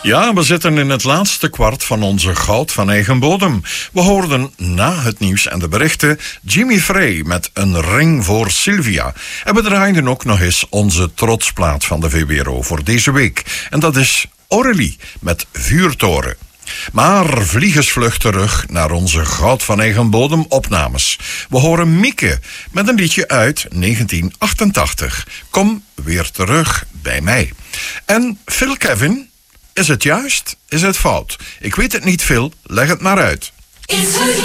Ja, we zitten in het laatste kwart van onze Goud van Eigen Bodem. We hoorden na het nieuws en de berichten Jimmy Frey met Een ring voor Sylvia. En we draaiden ook nog eens onze trotsplaat van de VPRO voor deze week. En dat is Aurélie met Vuurtoren. Maar vliegensvlug terug naar onze Goud van Eigen Bodem opnames. We horen Mieke met een liedje uit 1988. Kom weer terug bij mij. En Phil Kevin, is het juist? Is het fout? Ik weet het niet, Phil. Leg het maar uit.